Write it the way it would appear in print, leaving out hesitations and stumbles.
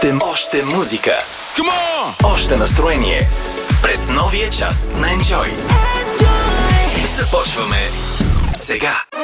Още музика. Още настроение. През новия час на Enjoy. Започваме сега.